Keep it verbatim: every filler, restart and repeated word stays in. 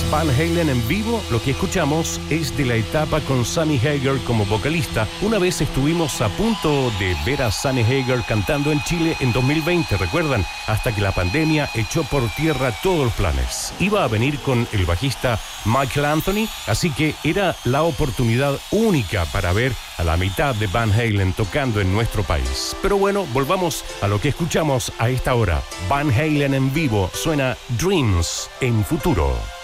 Van Halen en vivo, lo que escuchamos es de la etapa con Sammy Hagar como vocalista. Una vez estuvimos a punto de ver a Sammy Hagar cantando en Chile en dos mil veinte, ¿recuerdan? Hasta que la pandemia echó por tierra todos los planes. Iba a venir con el bajista Michael Anthony, así que era la oportunidad única para ver a la mitad de Van Halen tocando en nuestro país. Pero bueno, volvamos a lo que escuchamos a esta hora. Van Halen en vivo, suena Dreams en Futuro.